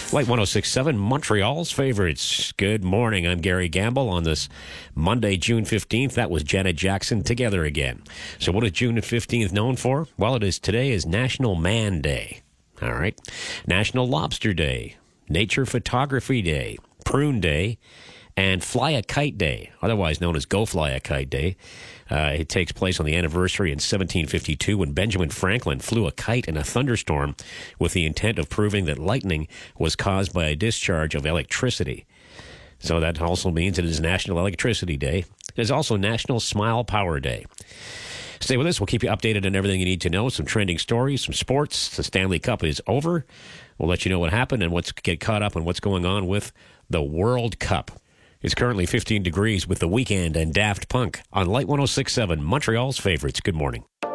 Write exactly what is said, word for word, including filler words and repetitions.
Light one oh six point seven, Montreal's favorites. Good morning. I'm Gary Gamble on this Monday, June fifteenth. That was Janet Jackson, Together Again. So what is June fifteenth known for? Well, it is today is National Man Day. All right. National Lobster Day, Nature Photography Day, Prune Day, and Fly a Kite Day, otherwise known as Go Fly a Kite Day. Uh, it takes place on the anniversary in seventeen fifty-two when Benjamin Franklin flew a kite in a thunderstorm with the intent of proving that lightning was caused by a discharge of electricity. So that also means it is National Electricity Day. It is also National Smile Power Day. Stay with us. We'll keep you updated on everything you need to know. Some trending stories, some sports. The Stanley Cup is over. We'll let you know what happened and what's get caught up on what's going on with the World Cup. It's currently fifteen degrees with The Weeknd and Daft Punk on Light one oh six point seven, Montreal's favorites. Good morning.